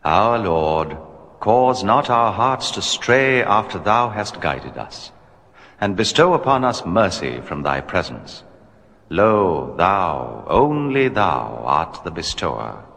Our Lord, cause not our hearts to stray after thou hast guided us, and bestow upon us mercy from thy presence. Lo, thou, only thou, art the bestower.